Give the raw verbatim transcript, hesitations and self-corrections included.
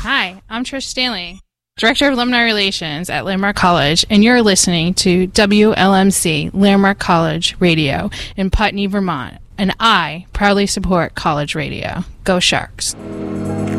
Hi, I'm Trish Stanley, Director of Alumni Relations at Landmark College, and you're listening to W L M C Landmark College Radio in Putney, Vermont, and I proudly support college radio. Go Sharks!